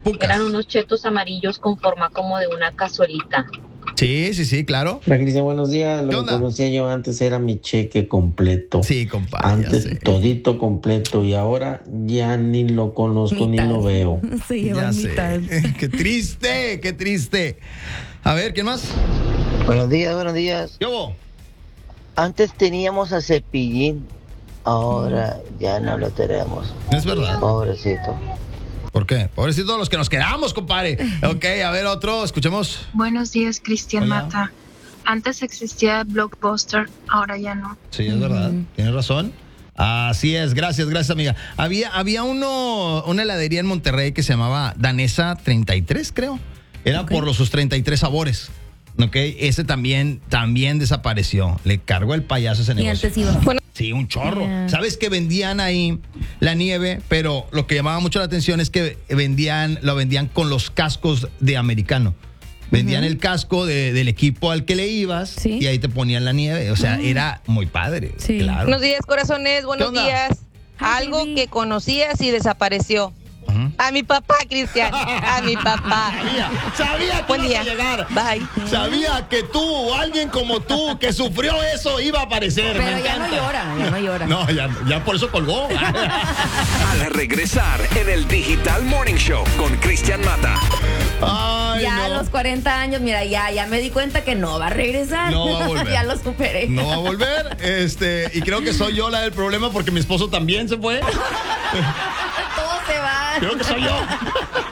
pucas. Eran unos chetos amarillos con forma como de una cazuelita. Sí, claro. Hola, Cristian, buenos días. Lo que onda? conocía yo antes era mi cheque completo. Sí, compadre. Antes todito completo y ahora ya ni lo conozco ni lo veo. Se llevan mitad. Qué triste, qué triste. A ver, ¿quién más? Buenos días, buenos días. ¿Qué hubo? Antes teníamos a Cepillín, ahora ya no lo tenemos. Es verdad. Pobrecito. ¿Por qué? Pobrecitos los que nos quedamos, compadre. Ok, a ver, otro, escuchemos. Buenos días, Cristian Hola. Mata. Antes existía Blockbuster, ahora ya no. Sí, es verdad. Tienes razón. Así es, gracias, amiga. Había una heladería en Monterrey que se llamaba Danesa 33, creo. Era por sus 33 sabores. Ok, ese también desapareció. Le cargó el payaso ese Y negocio. antes iba. Sí, un chorro. Yeah. ¿Sabes que vendían ahí la nieve? Pero lo que llamaba mucho la atención es que lo vendían con los cascos de americano. Vendían el casco del equipo al que le ibas Sí. y ahí te ponían la nieve. O sea, era muy padre. Sí. Claro. Buenos días, corazones, ¿Qué buenos onda? días. Hi, Algo baby. que conocías y desapareció. Ujú. A mi papá, Cristian. A mi papá. Sabía que Buen ibas día. a llegar. Bye. Sabía que tú o alguien como tú que sufrió eso iba a aparecer. Pero Me ya no encanta. llora. No, ya por eso colgó. Al regresar en el Digital Morning Show con Cristian Mata. Ay, Ya a no. los 40 años, mira, ya me di cuenta que no va a regresar. No va a volver. Ya lo superé. No va a volver. Y creo que soy yo la del problema porque mi esposo también se fue. Todos se van. Creo que soy yo.